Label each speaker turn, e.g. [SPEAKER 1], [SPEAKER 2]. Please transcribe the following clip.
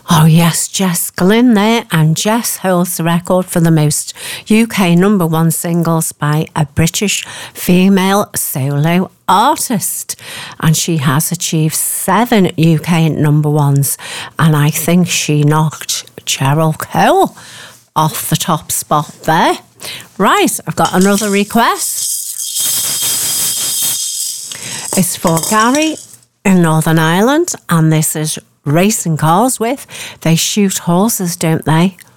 [SPEAKER 1] Oh yes, Jess Glynn there, and Jess holds the record for the most UK number one singles by a British female solo artist, and she has achieved 7 UK number ones, and I think she knocked Cheryl Cole off the top spot there. Right, I've got another request. It's for Gary in Northern Ireland, and this is Racing Cars with They Shoot Horses, Don't They?